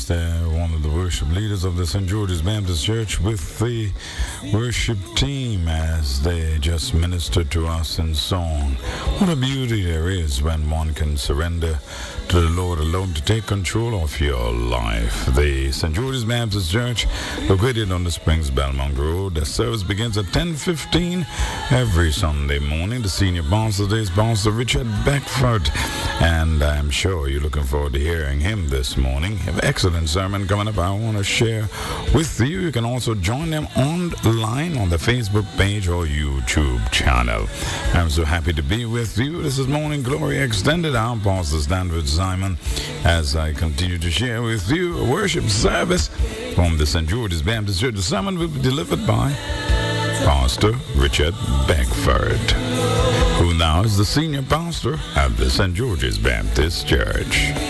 was one of the worship leaders of the St. George's Baptist Church with the worship team as they just ministered to us in song. What a beauty there is when one can surrender to the Lord alone to take control of your life. The St. George's Baptist Church, located on the Springs Belmont Road. The service begins at 10:15 every Sunday morning. The senior pastor is Pastor Richard Beckford, and I'm sure you're looking forward to hearing him this morning. Have an excellent sermon coming up I want to share with you. You can also join them online on the Facebook page or YouTube channel. I'm so happy to be with you. This is Morning Glory Extended. I'm Pastor Stanford Simon as I continue to share with you a worship service from the St. George's Baptist Church. The sermon will be delivered by Pastor Richard Beckford, who now is the senior pastor at the St. George's Baptist Church.